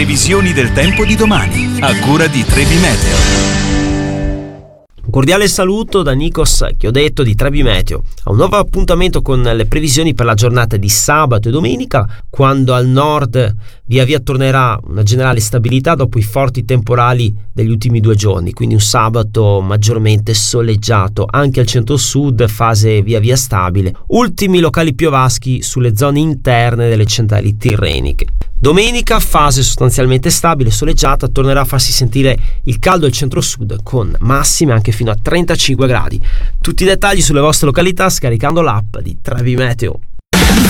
previsioni del tempo di domani, a cura di Trebi Meteo. Un cordiale saluto da Nikos Chiodetto di Trebi Meteo a un nuovo appuntamento con le previsioni per la giornata di sabato e domenica, quando al nord via via tornerà una generale stabilità dopo i forti temporali degli ultimi 2 giorni, quindi un sabato maggiormente soleggiato. Anche al centro-sud fase via via stabile, ultimi locali piovaschi sulle zone interne delle centrali tirreniche. Domenica fase sostanzialmente stabile, soleggiata, tornerà a farsi sentire il caldo al centro-sud con massime anche fino a 35 gradi. Tutti i dettagli sulle vostre località scaricando l'app di Trebi Meteo.